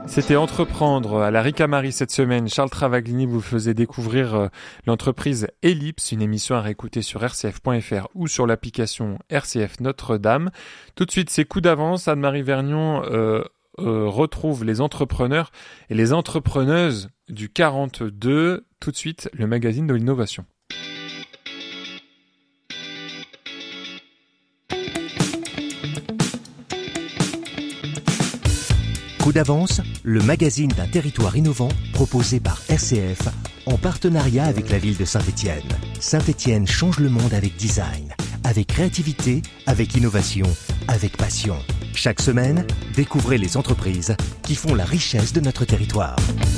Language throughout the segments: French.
C'était Entreprendre à la Ricamari cette semaine. Charles Travaglini vous faisait découvrir l'entreprise Ellipse, une émission à réécouter sur rcf.fr ou sur l'application RCF Notre-Dame. Tout de suite, c'est Coup d'avance. Anne-Marie Vergnon retrouve les entrepreneurs et les entrepreneuses du 42. Tout de suite, le magazine de l'innovation. Coup d'avance, le magazine d'un territoire innovant proposé par RCF en partenariat avec la ville de Saint-Étienne. Saint-Étienne change le monde avec design, avec créativité, avec innovation, avec passion. Chaque semaine, découvrez les entreprises qui font la richesse de notre territoire.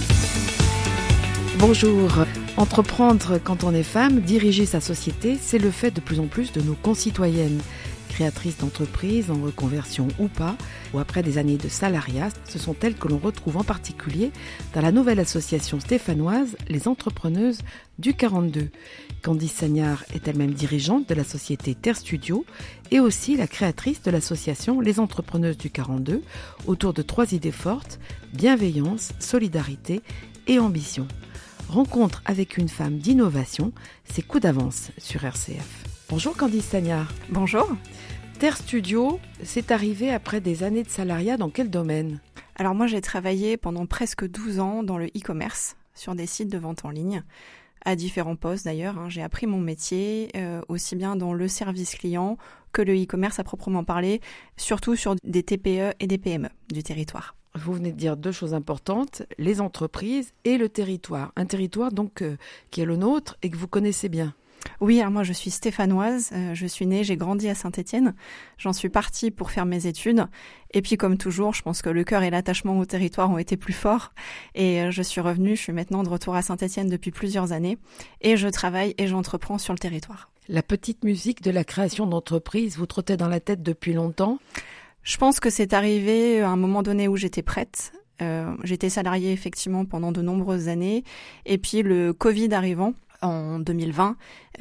Bonjour. Entreprendre quand on est femme, diriger sa société, c'est le fait de plus en plus de nos concitoyennes. Créatrices d'entreprises, en reconversion ou pas, ou après des années de salariat, ce sont elles que l'on retrouve en particulier dans la nouvelle association stéphanoise Les Entrepreneuses du 42. Candice Sagnard est elle-même dirigeante de la société Terre Studio et aussi la créatrice de l'association Les Entrepreneuses du 42 autour de 3 idées fortes, bienveillance, solidarité et ambition. Rencontre avec une femme d'innovation, c'est Coup d'avance sur RCF. Bonjour Candice Sagnard. Bonjour. Terre Studio, c'est arrivé après des années de salariat dans quel domaine ? Alors moi j'ai travaillé pendant presque 12 ans dans le e-commerce, sur des sites de vente en ligne, à différents postes d'ailleurs. J'ai appris mon métier, aussi bien dans le service client que le e-commerce à proprement parler, surtout sur des TPE et des PME du territoire. Vous venez de dire 2 choses importantes, les entreprises et le territoire. Un territoire donc qui est le nôtre et que vous connaissez bien. Oui, alors moi je suis stéphanoise, je suis née, j'ai grandi à Saint-Étienne, j'en suis partie pour faire mes études et puis comme toujours, je pense que le cœur et l'attachement au territoire ont été plus forts et je suis revenue, je suis maintenant de retour à Saint-Étienne depuis plusieurs années et je travaille et j'entreprends sur le territoire. La petite musique de la création d'entreprise vous trottait dans la tête depuis longtemps ? Je pense que c'est arrivé à un moment donné où j'étais prête. J'étais salariée effectivement pendant de nombreuses années et puis le Covid arrivant, en 2020,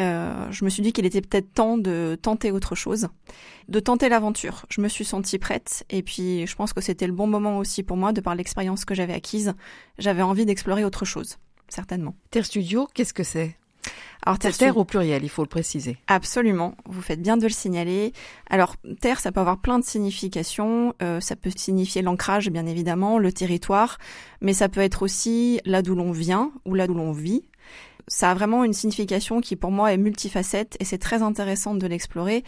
je me suis dit qu'il était peut-être temps de tenter autre chose, de tenter l'aventure. Je me suis sentie prête et puis je pense que c'était le bon moment aussi pour moi de par l'expérience que j'avais acquise. J'avais envie d'explorer autre chose, certainement. Terre Studio, qu'est-ce que c'est ? Alors Terre au pluriel, il faut le préciser. Absolument, vous faites bien de le signaler. Alors terre, ça peut avoir plein de significations. Ça peut signifier l'ancrage, bien évidemment, le territoire, mais ça peut être aussi là d'où l'on vient ou là d'où l'on vit. Ça a vraiment une signification qui pour moi est multifacette et c'est très intéressant de l'explorer.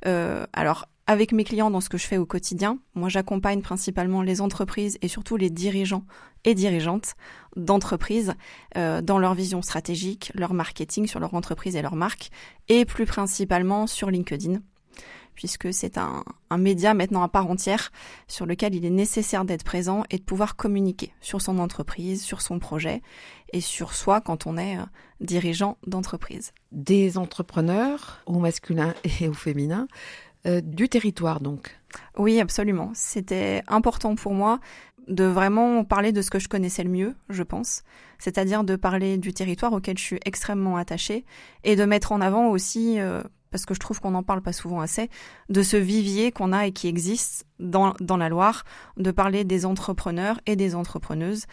Alors avec mes clients dans ce que je fais au quotidien, moi j'accompagne principalement les entreprises et surtout les dirigeants et dirigeantes d'entreprises dans leur vision stratégique, leur marketing sur leur entreprise et leur marque et plus principalement sur LinkedIn, puisque c'est un média maintenant à part entière sur lequel il est nécessaire d'être présent et de pouvoir communiquer sur son entreprise, sur son projet et sur soi quand on est dirigeant d'entreprise. Des entrepreneurs, au masculin et au féminin, du territoire donc. Oui, absolument. C'était important pour moi de vraiment parler de ce que je connaissais le mieux, je pense, c'est-à-dire de parler du territoire auquel je suis extrêmement attachée et de mettre en avant aussi... parce que je trouve qu'on n'en parle pas souvent assez, de ce vivier qu'on a et qui existe dans la Loire, de parler des entrepreneurs et des entrepreneuses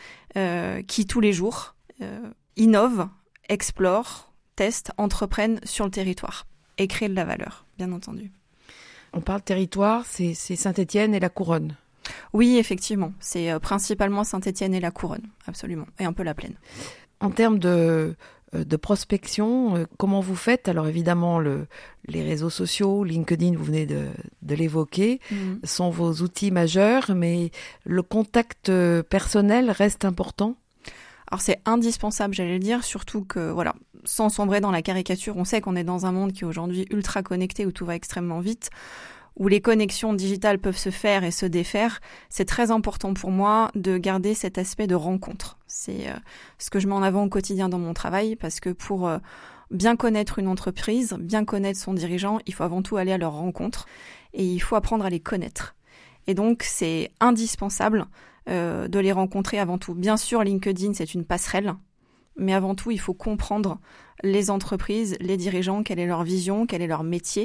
qui tous les jours innovent, explorent, testent, entreprennent sur le territoire et créent de la valeur, bien entendu. On parle territoire, c'est Saint-Étienne et la Couronne. Oui, effectivement, c'est principalement Saint-Étienne et la Couronne, absolument, et un peu la Plaine. En termes de prospection, comment vous faites ? Alors évidemment, les réseaux sociaux, LinkedIn, vous venez de l'évoquer, sont vos outils majeurs, mais le contact personnel reste important ? Alors c'est indispensable, j'allais le dire, surtout que, voilà, sans sombrer dans la caricature, on sait qu'on est dans un monde qui est aujourd'hui ultra connecté, où tout va extrêmement vite, où les connexions digitales peuvent se faire et se défaire. C'est très important pour moi de garder cet aspect de rencontre. C'est ce que je mets en avant au quotidien dans mon travail, parce que pour bien connaître une entreprise, bien connaître son dirigeant, il faut avant tout aller à leur rencontre et il faut apprendre à les connaître. Et donc, c'est indispensable de les rencontrer avant tout. Bien sûr, LinkedIn, c'est une passerelle, mais avant tout, il faut comprendre les entreprises, les dirigeants, quelle est leur vision, quel est leur métier,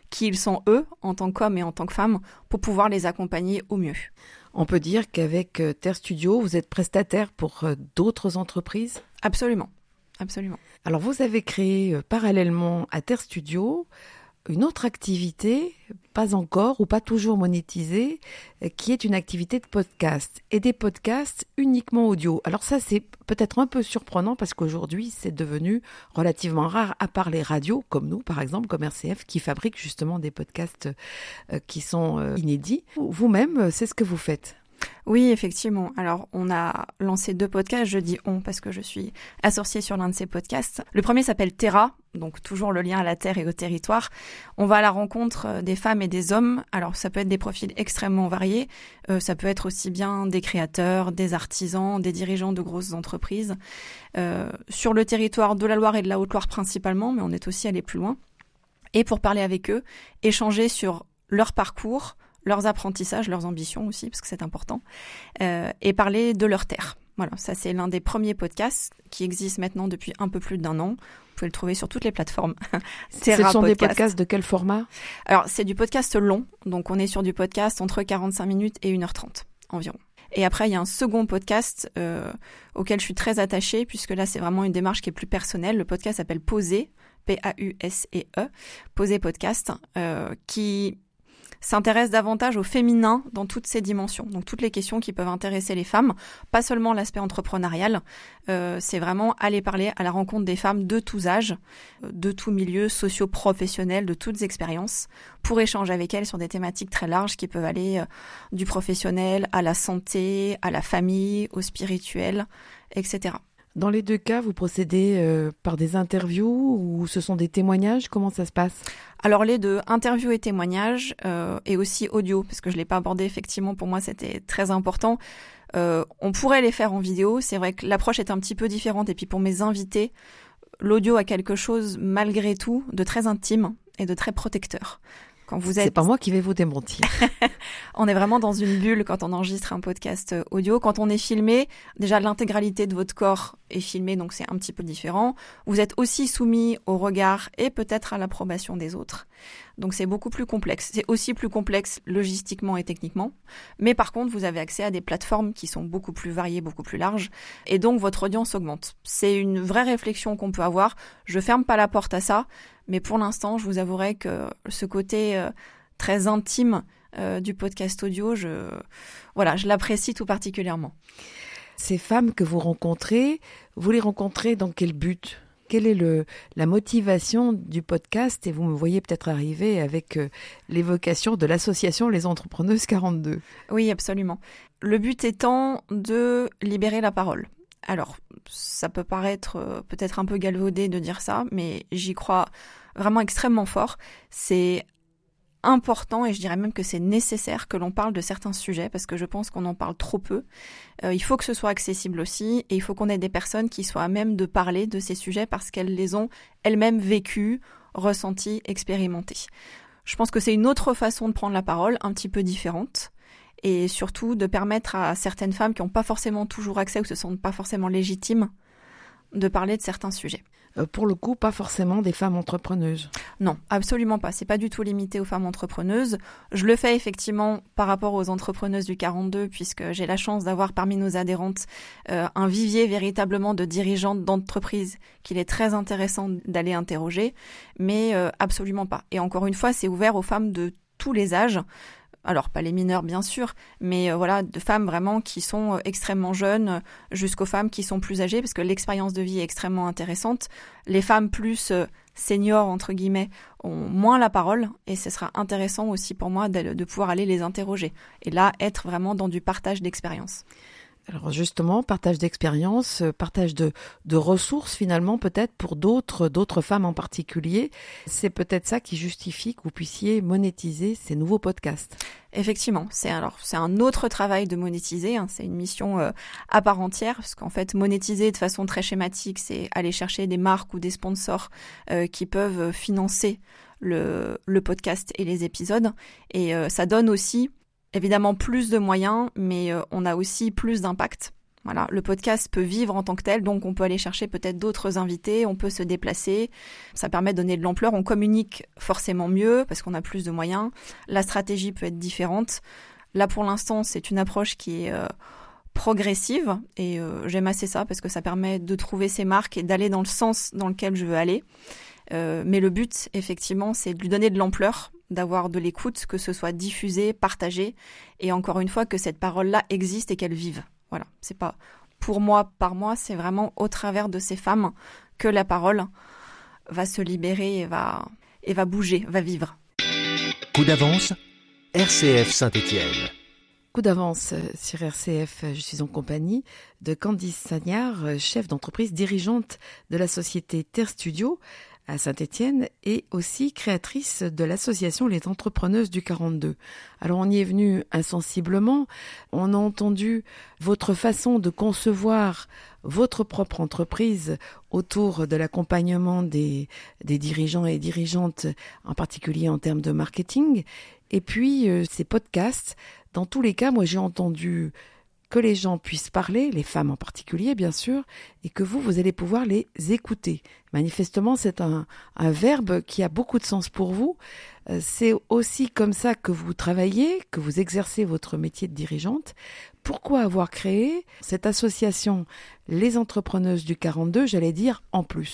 qui ils sont eux, en tant qu'hommes et en tant que femmes, pour pouvoir les accompagner au mieux. On peut dire qu'avec Terre Studio, vous êtes prestataire pour d'autres entreprises ? Absolument, absolument. Alors vous avez créé parallèlement à Terre Studio une autre activité, pas encore ou pas toujours monétisée, qui est une activité de podcast. Et des podcasts uniquement audio. Alors ça, c'est peut-être un peu surprenant parce qu'aujourd'hui, c'est devenu relativement rare, à part les radios, comme nous, par exemple, comme RCF, qui fabriquent justement des podcasts qui sont inédits. Vous-même, c'est ce que vous faites ? Oui, effectivement. Alors, on a lancé 2 podcasts. Je dis on parce que je suis associée sur l'un de ces podcasts. Le premier s'appelle Terra, donc toujours le lien à la terre et au territoire. On va à la rencontre des femmes et des hommes. Alors, ça peut être des profils extrêmement variés. Ça peut être aussi bien des créateurs, des artisans, des dirigeants de grosses entreprises. Sur le territoire de la Loire et de la Haute-Loire principalement, mais on est aussi allé plus loin. Et pour parler avec eux, échanger sur leur parcours, leurs apprentissages, leurs ambitions aussi, parce que c'est important, et parler de leur terre. Voilà, ça c'est l'un des premiers podcasts qui existe maintenant depuis un peu plus d'1 an. Vous pouvez le trouver sur toutes les plateformes. Ce sont des podcasts de quel format ? Alors, c'est du podcast long, donc on est sur du podcast entre 45 minutes et 1h30 environ. Et après, il y a un second podcast auquel je suis très attachée, puisque là, c'est vraiment une démarche qui est plus personnelle. Le podcast s'appelle Poser, P-A-U-S-E-E, Poser Podcast, qui s'intéresse davantage au féminin dans toutes ses dimensions. Donc toutes les questions qui peuvent intéresser les femmes, pas seulement l'aspect entrepreneurial, c'est vraiment aller parler à la rencontre des femmes de tous âges, de tous milieux socio-professionnels, de toutes expériences, pour échanger avec elles sur des thématiques très larges qui peuvent aller du professionnel à la santé, à la famille, au spirituel, etc. Dans les 2 cas, vous procédez par des interviews ou ce sont des témoignages ? Comment ça se passe ? Alors les 2, interviews et témoignages, et aussi audio, parce que je ne l'ai pas abordé, effectivement, pour moi c'était très important. On pourrait les faire en vidéo, c'est vrai que l'approche est un petit peu différente, et puis pour mes invités, l'audio a quelque chose, malgré tout, de très intime et de très protecteur. Quand vous êtes... C'est pas moi qui vais vous démentir. On est vraiment dans une bulle quand on enregistre un podcast audio. Quand on est filmé, déjà l'intégralité de votre corps est filmée, donc c'est un petit peu différent. Vous êtes aussi soumis au regard et peut-être à l'approbation des autres. Donc c'est beaucoup plus complexe. C'est aussi plus complexe logistiquement et techniquement. Mais par contre, vous avez accès à des plateformes qui sont beaucoup plus variées, beaucoup plus larges. Et donc votre audience augmente. C'est une vraie réflexion qu'on peut avoir. Je ferme pas la porte à ça. Mais pour l'instant, je vous avouerai que ce côté très intime du podcast audio, je l'apprécie tout particulièrement. Ces femmes que vous rencontrez, vous les rencontrez dans quel but ? Quelle est la motivation du podcast ? Et vous me voyez peut-être arriver avec l'évocation de l'association Les Entrepreneuses 42. Oui, absolument. Le but étant de libérer la parole. Alors, ça peut paraître peut-être un peu galvaudé de dire ça, mais j'y crois vraiment extrêmement fort. C'est important et je dirais même que c'est nécessaire que l'on parle de certains sujets parce que je pense qu'on en parle trop peu. Il faut que ce soit accessible aussi et il faut qu'on ait des personnes qui soient à même de parler de ces sujets parce qu'elles les ont elles-mêmes vécus, ressentis, expérimentés. Je pense que c'est une autre façon de prendre la parole, un petit peu différente. Et surtout de permettre à certaines femmes qui n'ont pas forcément toujours accès ou se sentent pas forcément légitimes de parler de certains sujets. Pour le coup, pas forcément des femmes entrepreneuses. Non, absolument pas. C'est pas du tout limité aux femmes entrepreneuses. Je le fais effectivement par rapport aux entrepreneuses du 42 puisque j'ai la chance d'avoir parmi nos adhérentes un vivier véritablement de dirigeantes d'entreprises qu'il est très intéressant d'aller interroger, mais absolument pas. Et encore une fois, c'est ouvert aux femmes de tous les âges. Alors, pas les mineurs, bien sûr, mais de femmes vraiment qui sont extrêmement jeunes jusqu'aux femmes qui sont plus âgées, parce que l'expérience de vie est extrêmement intéressante. Les femmes plus seniors, entre guillemets, ont moins la parole, et ce sera intéressant aussi pour moi de pouvoir aller les interroger. Et là, être vraiment dans du partage d'expérience. Alors justement, partage d'expérience, partage de ressources finalement peut-être pour d'autres femmes en particulier. C'est peut-être ça qui justifie que vous puissiez monétiser ces nouveaux podcasts. Effectivement, c'est un autre travail de monétiser, c'est une mission à part entière, parce qu'en fait monétiser de façon très schématique, c'est aller chercher des marques ou des sponsors qui peuvent financer le podcast et les épisodes, et ça donne aussi évidemment plus de moyens, mais on a aussi plus d'impact. Voilà, le podcast peut vivre en tant que tel, donc on peut aller chercher peut-être d'autres invités, on peut se déplacer, ça permet de donner de l'ampleur, on communique forcément mieux parce qu'on a plus de moyens, la stratégie peut être différente. Là pour l'instant c'est une approche qui est progressive et j'aime assez ça parce que ça permet de trouver ses marques et d'aller dans le sens dans lequel je veux aller. Mais le but effectivement c'est de lui donner de l'ampleur, d'avoir de l'écoute, que ce soit diffusé, partagé et encore une fois que cette parole-là existe et qu'elle vive. Voilà, c'est pas pour moi, par moi, c'est vraiment au travers de ces femmes que la parole va se libérer et va bouger, va vivre. Coup d'avance, RCF Saint-Étienne. Coup d'avance sur RCF, je suis en compagnie de Candice Sagnard, chef d'entreprise, dirigeante de la société Terre Studio à Saint-Étienne et aussi créatrice de l'association Les Entrepreneuses du 42. Alors on y est venu insensiblement, on a entendu votre façon de concevoir votre propre entreprise autour de l'accompagnement des dirigeants et dirigeantes, en particulier en termes de marketing. Et puis ces podcasts, dans tous les cas, moi j'ai entendu que les gens puissent parler, les femmes en particulier bien sûr, et que vous allez pouvoir les écouter. Manifestement, c'est un verbe qui a beaucoup de sens pour vous. C'est aussi comme ça que vous travaillez, que vous exercez votre métier de dirigeante. Pourquoi avoir créé cette association Les Entrepreneuses du 42, j'allais dire en plus ?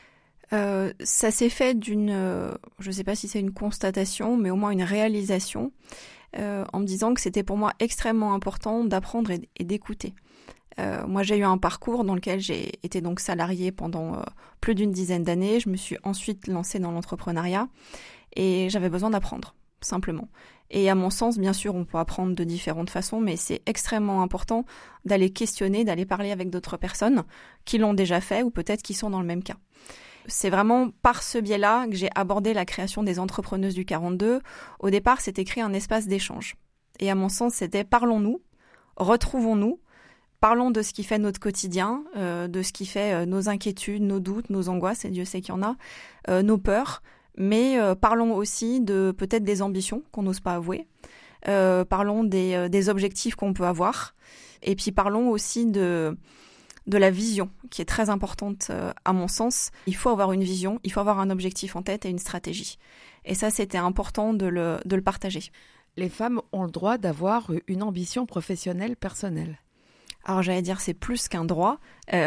Ça s'est fait je ne sais pas si c'est une constatation, mais au moins une réalisation, en me disant que c'était pour moi extrêmement important d'apprendre et d'écouter. Moi, j'ai eu un parcours dans lequel j'ai été donc salariée pendant plus d'une dizaine d'années. Je me suis ensuite lancée dans l'entrepreneuriat et j'avais besoin d'apprendre, simplement. Et à mon sens, bien sûr, on peut apprendre de différentes façons, mais c'est extrêmement important d'aller questionner, d'aller parler avec d'autres personnes qui l'ont déjà fait ou peut-être qui sont dans le même cas. C'est vraiment par ce biais-là que j'ai abordé la création des Entrepreneuses du 42. Au départ, c'était créer un espace d'échange. Et à mon sens, c'était parlons-nous, retrouvons-nous, parlons de ce qui fait notre quotidien, de ce qui fait nos inquiétudes, nos doutes, nos angoisses, et Dieu sait qu'il y en a, nos peurs, mais parlons aussi de peut-être des ambitions qu'on n'ose pas avouer, parlons des objectifs qu'on peut avoir, et puis parlons aussi de la vision, qui est très importante à mon sens. Il faut avoir une vision, il faut avoir un objectif en tête et une stratégie. Et ça, c'était important de le partager. Les femmes ont le droit d'avoir une ambition professionnelle personnelle. Alors j'allais dire, c'est plus qu'un droit.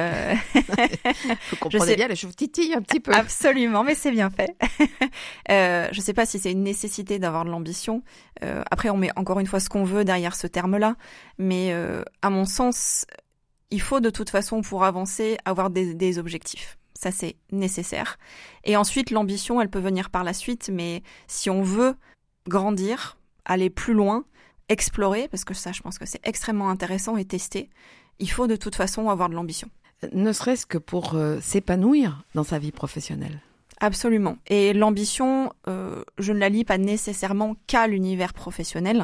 Vous comprenez bien, je vous titille un petit peu. Absolument, mais c'est bien fait. Je ne sais pas si c'est une nécessité d'avoir de l'ambition. Après, on met encore une fois ce qu'on veut derrière ce terme-là. Mais à mon sens, il faut de toute façon, pour avancer, avoir des objectifs. Ça, c'est nécessaire. Et ensuite, l'ambition, elle peut venir par la suite. Mais si on veut grandir, aller plus loin, explorer, parce que ça, je pense que c'est extrêmement intéressant et tester, il faut de toute façon avoir de l'ambition. Ne serait-ce que pour s'épanouir dans sa vie professionnelle. Absolument. Et l'ambition, je ne la lie pas nécessairement qu'à l'univers professionnel.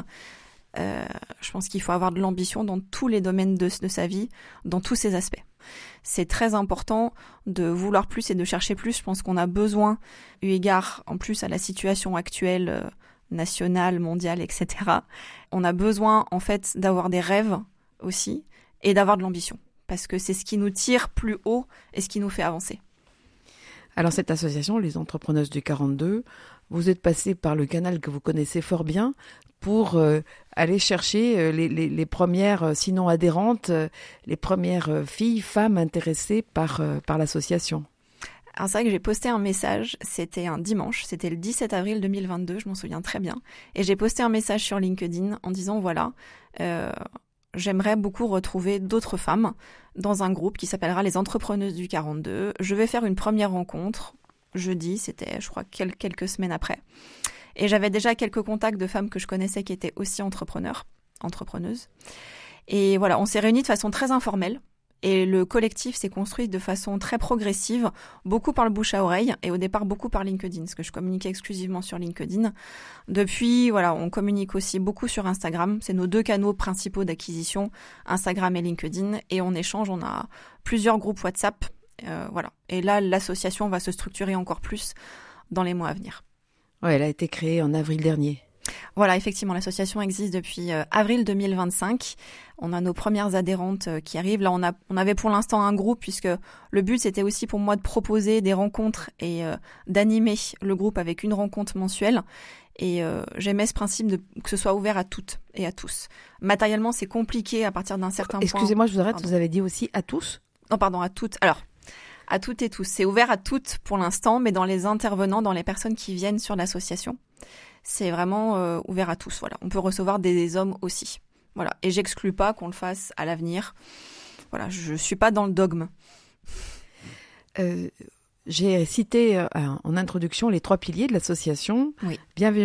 Je pense qu'il faut avoir de l'ambition dans tous les domaines de sa vie, dans tous ses aspects. C'est très important de vouloir plus et de chercher plus. Je pense qu'on a besoin, eu égard en plus à la situation actuelle nationale, mondiale, etc. On a besoin en fait d'avoir des rêves aussi et d'avoir de l'ambition. Parce que c'est ce qui nous tire plus haut et ce qui nous fait avancer. Alors cette association, les Entrepreneuses du 42, vous êtes passé par le canal que vous connaissez fort bien pour aller chercher les premières, sinon adhérentes, les premières filles, femmes intéressées par l'association. Alors c'est vrai que j'ai posté un message, c'était un dimanche, c'était le 17 avril 2022, je m'en souviens très bien. Et j'ai posté un message sur LinkedIn en disant voilà, j'aimerais beaucoup retrouver d'autres femmes dans un groupe qui s'appellera les Entrepreneuses du 42. Je vais faire une première rencontre, jeudi, c'était je crois quelques semaines après. Et j'avais déjà quelques contacts de femmes que je connaissais qui étaient aussi entrepreneuses. Et voilà, on s'est réunis de façon très informelle. Et le collectif s'est construit de façon très progressive, beaucoup par le bouche à oreille et au départ beaucoup par LinkedIn, parce que je communiquais exclusivement sur LinkedIn. Depuis, voilà, on communique aussi beaucoup sur Instagram. C'est nos deux canaux principaux d'acquisition, Instagram et LinkedIn. Et on échange, on a plusieurs groupes WhatsApp. Voilà. Et là, l'association va se structurer encore plus dans les mois à venir. Ouais, elle a été créée en avril dernier. Voilà, effectivement, l'association existe depuis avril 2025. On a nos premières adhérentes qui arrivent. Là, on avait pour l'instant un groupe, puisque le but, c'était aussi pour moi de proposer des rencontres et d'animer le groupe avec une rencontre mensuelle. Et j'aimais ce principe que ce soit ouvert à toutes et à tous. Matériellement, c'est compliqué à partir d'un certain point. Excusez-moi, je vous arrête, vous avez dit aussi à tous ? Non, pardon, à toutes. Alors, à toutes et tous. C'est ouvert à toutes pour l'instant, mais dans les intervenants, dans les personnes qui viennent sur l'association, c'est vraiment ouvert à tous. Voilà, on peut recevoir des hommes aussi. Voilà, et j'exclus pas qu'on le fasse à l'avenir. Voilà, je suis pas dans le dogme. J'ai cité en introduction les 3 piliers de l'association. Oui.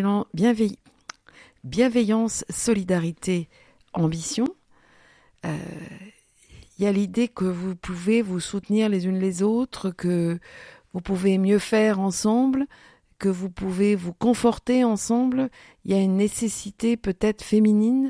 Bienveillance, solidarité, ambition. Il y a l'idée que vous pouvez vous soutenir les unes les autres, que vous pouvez mieux faire ensemble, que vous pouvez vous conforter ensemble. Il y a une nécessité peut-être féminine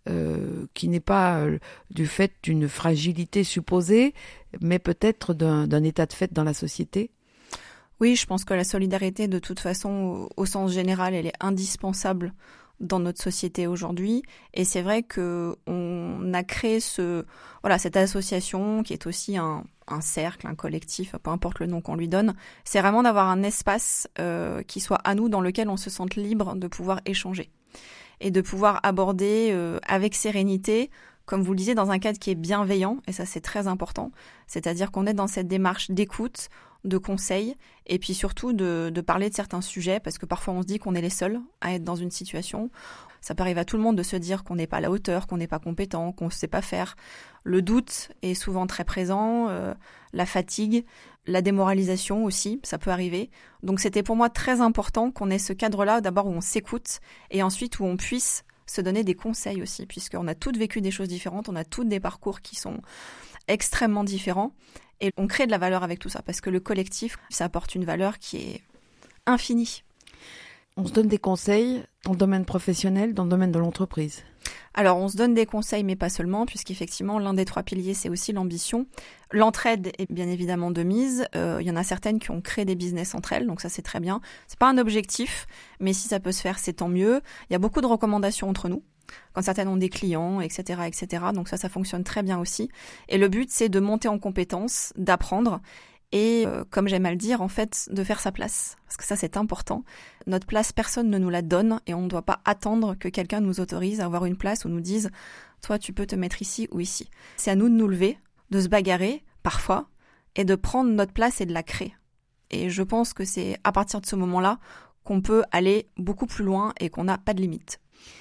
qui n'est pas du fait d'une fragilité supposée, mais peut-être d'un état de fait dans la société. Oui, je pense que la solidarité, de toute façon, au sens général, elle est indispensable dans notre société aujourd'hui. Et c'est vrai que on a créé cette association qui est aussi un cercle, un collectif, peu importe le nom qu'on lui donne. C'est vraiment d'avoir un espace qui soit à nous, dans lequel on se sente libre de pouvoir échanger et de pouvoir aborder avec sérénité, comme vous le disiez, dans un cadre qui est bienveillant. Et ça, c'est très important. C'est-à-dire qu'on est dans cette démarche d'écoute, de conseils, et puis surtout de parler de certains sujets, parce que parfois on se dit qu'on est les seuls à être dans une situation. Ça peut arriver à tout le monde de se dire qu'on n'est pas à la hauteur, qu'on n'est pas compétent, qu'on ne sait pas faire. Le doute est souvent très présent, la fatigue, la démoralisation aussi, ça peut arriver. Donc c'était pour moi très important qu'on ait ce cadre-là, d'abord où on s'écoute, et ensuite où on puisse se donner des conseils aussi, puisqu'on a toutes vécu des choses différentes, on a toutes des parcours qui sont extrêmement différents. Et on crée de la valeur avec tout ça, parce que le collectif, ça apporte une valeur qui est infinie. On se donne des conseils dans le domaine professionnel, dans le domaine de l'entreprise. Alors, on se donne des conseils, mais pas seulement, puisqu'effectivement, l'un des 3 piliers, c'est aussi l'ambition. L'entraide est bien évidemment de mise. Il y en a certaines qui ont créé des business entre elles, donc ça, c'est très bien. C'est pas un objectif, mais si ça peut se faire, c'est tant mieux. Il y a beaucoup de recommandations entre nous, quand certaines ont des clients, etc., etc. Donc ça fonctionne très bien aussi. Et le but, c'est de monter en compétences, d'apprendre et, comme j'aime à le dire, en fait, de faire sa place. Parce que ça, c'est important. Notre place, personne ne nous la donne et on ne doit pas attendre que quelqu'un nous autorise à avoir une place ou nous dise « toi, tu peux te mettre ici ou ici ». C'est à nous de nous lever, de se bagarrer, parfois, et de prendre notre place et de la créer. Et je pense que c'est à partir de ce moment-là qu'on peut aller beaucoup plus loin et qu'on n'a pas de limite.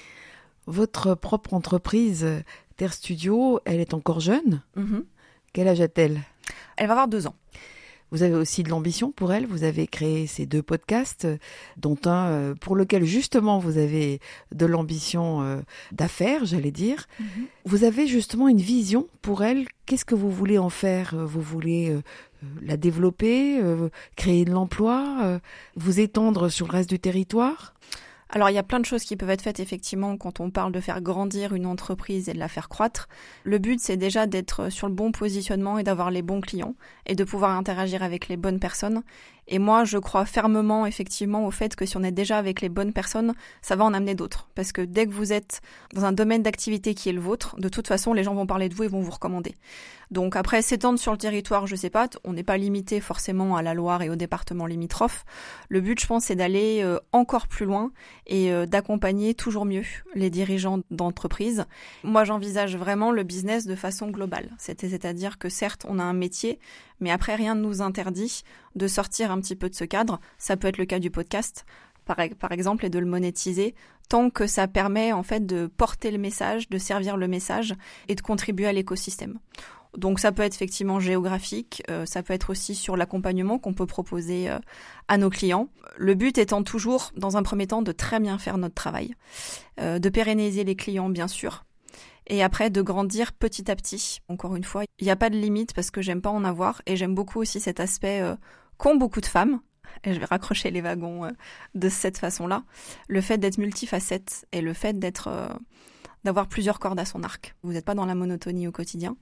Votre propre entreprise, Terre Studio, elle est encore jeune. Quel âge a-t-elle ? Elle va avoir 2 ans. Vous avez aussi de l'ambition pour elle. Vous avez créé ces 2 podcasts, dont un pour lequel justement vous avez de l'ambition d'affaires, j'allais dire. Vous avez justement une vision pour elle. Qu'est-ce que vous voulez en faire ? Vous voulez la développer, créer de l'emploi, vous étendre sur le reste du territoire ? Alors, il y a plein de choses qui peuvent être faites, effectivement, quand on parle de faire grandir une entreprise et de la faire croître. Le but, c'est déjà d'être sur le bon positionnement et d'avoir les bons clients et de pouvoir interagir avec les bonnes personnes. Et moi, je crois fermement, effectivement, au fait que si on est déjà avec les bonnes personnes, ça va en amener d'autres. Parce que dès que vous êtes dans un domaine d'activité qui est le vôtre, de toute façon, les gens vont parler de vous et vont vous recommander. Donc après, s'étendre sur le territoire, je sais pas, on n'est pas limité forcément à la Loire et au département limitrophe. Le but, je pense, c'est d'aller encore plus loin et d'accompagner toujours mieux les dirigeants d'entreprise. Moi, j'envisage vraiment le business de façon globale. C'est-à-dire que certes, on a un métier, mais après, rien ne nous interdit de sortir un petit peu de ce cadre. Ça peut être le cas du podcast, par exemple, et de le monétiser, tant que ça permet en fait de porter le message, de servir le message et de contribuer à l'écosystème. Donc ça peut être effectivement géographique, ça peut être aussi sur l'accompagnement qu'on peut proposer à nos clients. Le but étant toujours, dans un premier temps, de très bien faire notre travail, de pérenniser les clients bien sûr, et après de grandir petit à petit. Encore une fois, il n'y a pas de limite parce que j'aime pas en avoir, et j'aime beaucoup aussi cet aspect qu'ont beaucoup de femmes, et je vais raccrocher les wagons de cette façon-là, le fait d'être multifacette et le fait d'avoir plusieurs cordes à son arc. Vous n'êtes pas dans la monotonie au quotidien.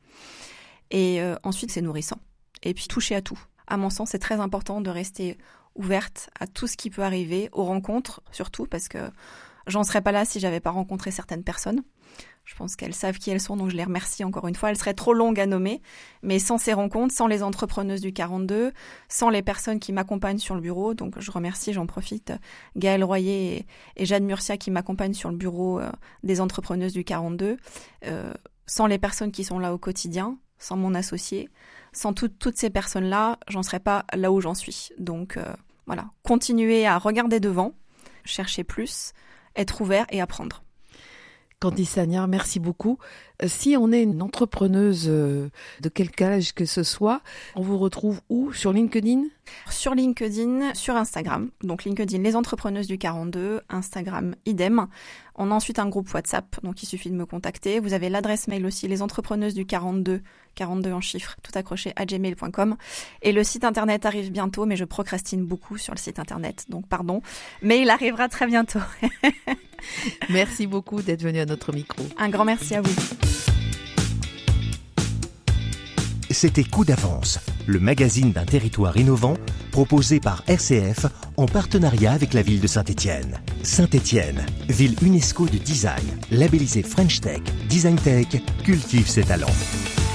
Et ensuite, c'est nourrissant. Et puis, toucher à tout. À mon sens, c'est très important de rester ouverte à tout ce qui peut arriver, aux rencontres surtout, parce que J'en serais pas là si j'avais pas rencontré certaines personnes. Je pense qu'elles savent qui elles sont, donc je les remercie encore une fois. Elles seraient trop longues à nommer, mais sans ces rencontres, sans les entrepreneuses du 42, sans les personnes qui m'accompagnent sur le bureau, donc je remercie, j'en profite, Gaëlle Royer et Jeanne Murcia qui m'accompagnent sur le bureau des entrepreneuses du 42, sans les personnes qui sont là au quotidien, sans mon associé, sans toutes ces personnes-là, j'en serais pas là où j'en suis. Donc voilà, continuer à regarder devant, chercher plus, être ouvert et apprendre. Candice Sagnard, merci beaucoup. Si on est une entrepreneuse de quelque âge que ce soit, on vous retrouve où? Sur LinkedIn? Sur LinkedIn, sur Instagram. Donc LinkedIn, les entrepreneuses du 42, Instagram, idem. On a ensuite un groupe WhatsApp, donc il suffit de me contacter. Vous avez l'adresse mail aussi, les entrepreneuses du 42, 42 en chiffres, tout accroché, @gmail.com. Et le site internet arrive bientôt, mais je procrastine beaucoup sur le site internet, donc pardon. Mais il arrivera très bientôt. Merci beaucoup d'être venu à notre micro. Un grand merci à vous. C'était Coup d'avance, le magazine d'un territoire innovant proposé par RCF en partenariat avec la ville de Saint-Étienne. Saint-Étienne, ville UNESCO de design, labellisée French Tech, Design Tech, cultive ses talents.